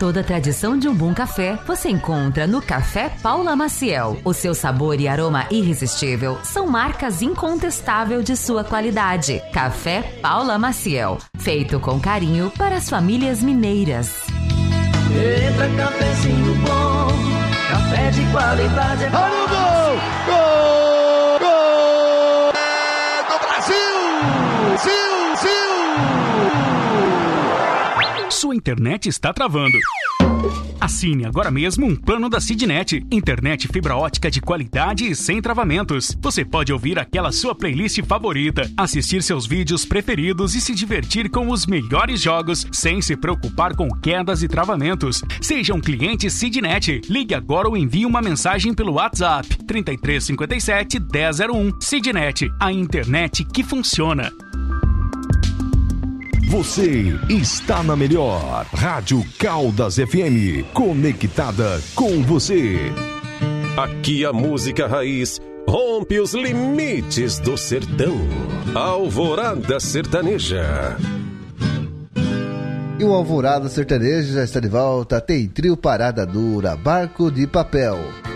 Toda a tradição de um bom café você encontra no Café Paula Maciel. O seu sabor e aroma irresistível são marcas incontestáveis de sua qualidade. Café Paula Maciel, feito com carinho para as famílias mineiras. Entra cafezinho bom, café de qualidade. Olha o gol! Gol! Gol! É do Brasil! Sil! Sua internet está travando. Assine agora mesmo um plano da Cidnet. Internet fibra ótica de qualidade e sem travamentos. Você pode ouvir aquela sua playlist favorita, assistir seus vídeos preferidos e se divertir com os melhores jogos sem se preocupar com quedas e travamentos. Seja um cliente Cidnet. Ligue agora ou envie uma mensagem pelo WhatsApp 3357 1001. Cidnet, a internet que funciona. Você está na melhor Rádio Caldas FM, conectada com você. Aqui a música raiz rompe os limites do sertão. Alvorada Sertaneja. E o Alvorada Sertaneja já está de volta. Tem trio Parada Dura, Barco de Papel.